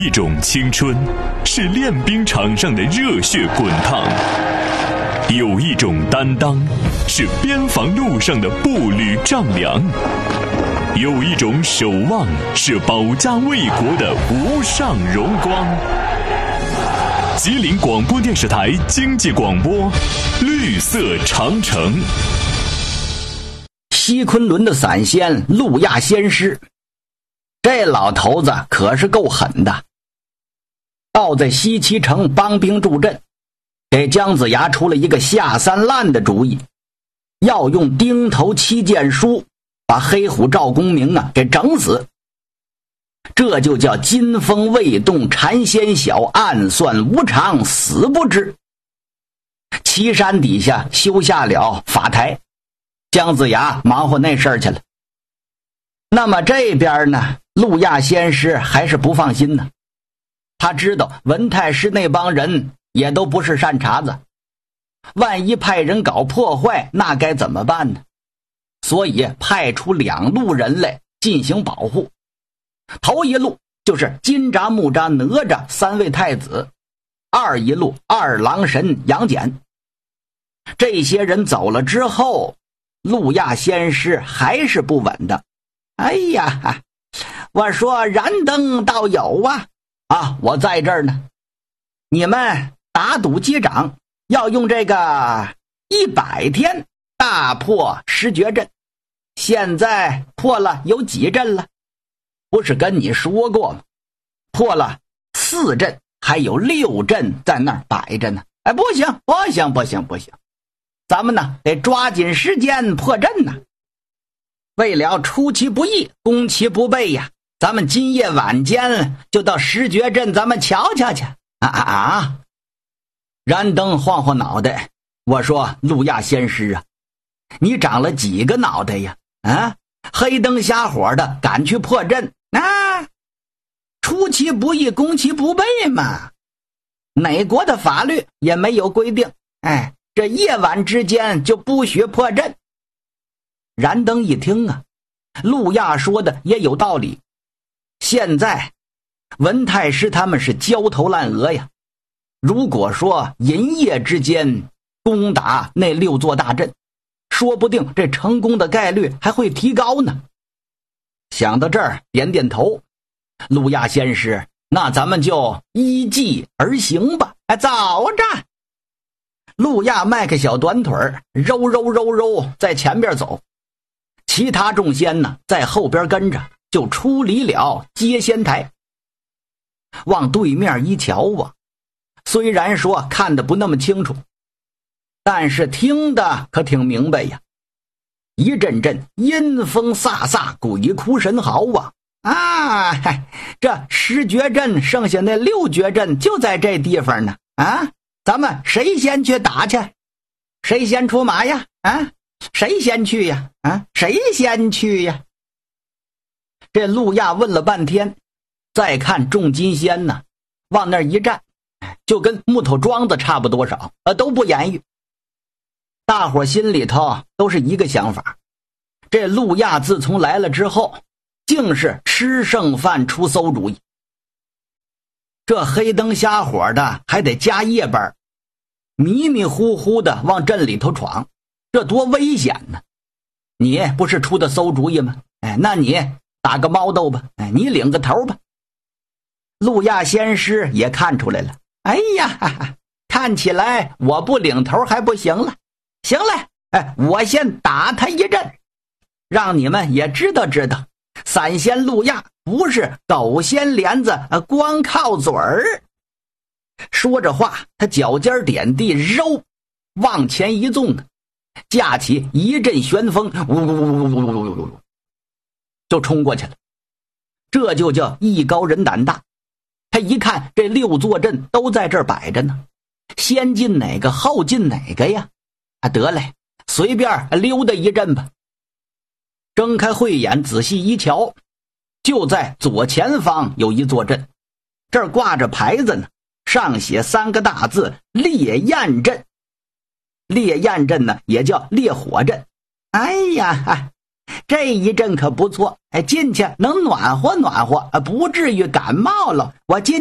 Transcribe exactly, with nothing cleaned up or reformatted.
一种青春，是练兵场上的热血滚烫；有一种担当，是边防路上的步履丈量；有一种守望，是保家卫国的无上荣光。吉林广播电视台经济广播，绿色长城。 西昆仑的散仙路亚仙师，这老头子可是够狠的。倒在西岐城帮兵助阵，给姜子牙出了一个下三滥的主意，要用钉头七剑书把黑虎赵公明啊给整死。这就叫金风未动禅仙晓，暗算无常死不知。岐山底下修下了法台，姜子牙忙活那事儿去了。那么这边呢，路亚仙师还是不放心呢。他知道文太师那帮人也都不是善茬子，万一派人搞破坏，那该怎么办呢？所以派出两路人来进行保护。头一路就是金吒、木吒、哪吒三位太子，二一路二郎神杨戬。这些人走了之后，路亚仙师还是不稳的。哎呀，我说燃灯道友啊啊，我在这儿呢。你们打赌击掌，要用这个一百天大破十绝阵。现在破了有几阵了？不是跟你说过吗？破了四阵，还有六阵在那儿摆着呢。哎，不行，不行，不行，不行！咱们呢得抓紧时间破阵呢。为了出其不意，攻其不备呀，咱们今夜晚间就到十绝阵，咱们瞧瞧去。啊啊啊！燃灯晃晃脑袋，我说路亚仙师啊，你长了几个脑袋呀？啊，黑灯瞎火的赶去破阵啊！出其不意，攻其不备嘛。哪国的法律也没有规定，哎，这夜晚之间就不许破阵。燃灯一听啊，路亚说的也有道理。现在文太师他们是焦头烂额呀，如果说银夜之间攻打那六座大阵，说不定这成功的概率还会提高呢。想到这儿，点点头。路亚仙师，那咱们就依计而行吧。哎，走着。路亚迈开小短腿，揉揉揉揉在前边走，其他众仙呢在后边跟着，就出离了接仙台。往对面一瞧啊，虽然说看得不那么清楚，但是听得可挺明白呀。一阵阵阴风飒飒，鬼哭神嚎啊！啊，嗨，这十绝阵剩下那六绝阵就在这地方呢。啊，咱们谁先去打去？谁先出马呀？啊，谁先去呀？啊，谁先去呀？这路亚问了半天，再看众金仙呢，往那儿一站，就跟木头桩子差不多少，呃，都不言语。大伙心里头都是一个想法，这路亚自从来了之后，竟是吃剩饭出馊主意。这黑灯瞎火的还得加夜班，迷迷糊糊的往镇里头闯，这多危险呢！你不是出的馊主意吗？哎，那你打个猫斗吧，哎，你领个头吧。路亚仙师也看出来了，哎呀哈哈，看起来我不领头还不行了。行了，哎，我先打他一阵，让你们也知道知道，散仙路亚不是狗掀帘子，光靠嘴儿。说着话，他脚尖点地，揉往前一纵，架起一阵旋风，呜呜呜呜呜呜，就冲过去了。这就叫艺高人胆大。他一看这六座阵都在这儿摆着呢，先进哪个后进哪个呀？啊，得嘞，随便溜达一阵吧。睁开慧眼仔细一瞧，就在左前方有一座阵，这儿挂着牌子呢，上写三个大字烈焰阵。烈焰阵呢也叫烈火阵。哎呀， 这一阵可不错，哎，进去能暖和暖和，不至于感冒了。我今